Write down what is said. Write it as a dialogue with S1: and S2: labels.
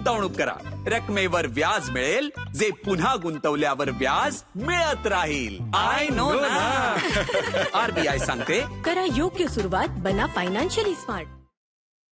S1: गुंतवणूक करा. रकमेवर व्याज मिळेल जे पुन्हा गुंतवल्यावर व्याज मिळत राहील. आय नो ना. RBI सांगते,
S2: करा योग्य सुरुवात, बना फायनान्शियली स्मार्ट.